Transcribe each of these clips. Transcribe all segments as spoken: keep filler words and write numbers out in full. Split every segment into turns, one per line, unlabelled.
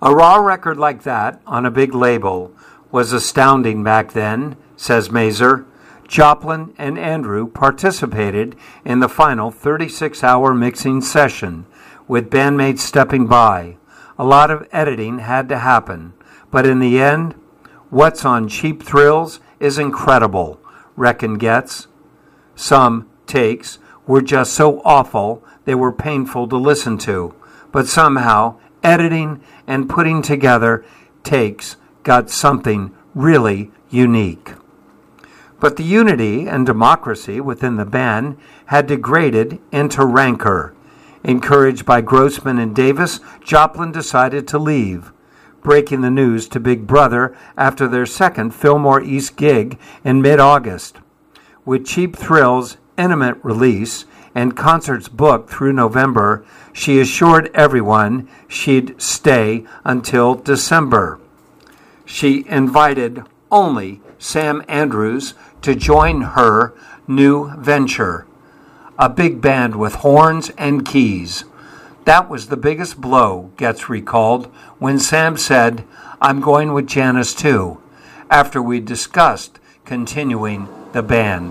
A raw record like that on a big label was astounding back then, says Mazer. Joplin and Andrew participated in the final thirty-six hour mixing session, with bandmates stepping by. A lot of editing had to happen, but in the end, what's on Cheap Thrills is incredible, Reckon Getz. Some takes were just so awful they were painful to listen to, but somehow editing and putting together takes got something really unique. But the unity and democracy within the band had degraded into rancor. Encouraged by Grossman and Davis, Joplin decided to leave, breaking the news to Big Brother after their second Fillmore East gig in mid-August. With Cheap Thrills' imminent release and concerts booked through November, she assured everyone she'd stay until December. She invited only Sam Andrews to join her new venture, a big band with horns and keys. That was the biggest blow, Getz recalled, when Sam said, "I'm going with Janis too," after we discussed continuing the band.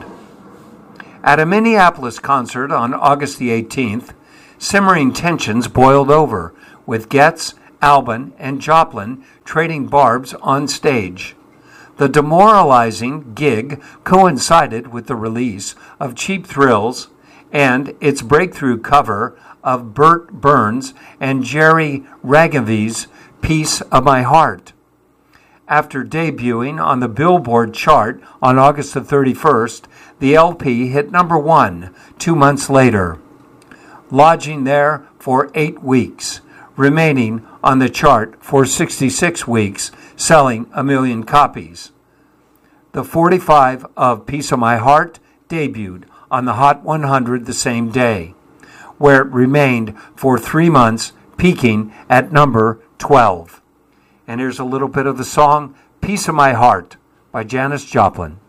At a Minneapolis concert on August the eighteenth, simmering tensions boiled over, with Getz, Alban, and Joplin trading barbs on stage. The demoralizing gig coincided with the release of Cheap Thrills and its breakthrough cover of Bert Burns and Jerry Ragavy's Piece of My Heart. After debuting on the Billboard chart on August the thirty-first, the L P hit number one two months later, lodging there for eight weeks, remaining on the chart for sixty-six weeks, selling a million copies. The forty-five of Piece of My Heart debuted on the Hot one hundred the same day, where it remained for three months, peaking at number twelve. And here's a little bit of the song Piece of My Heart by Janis Joplin.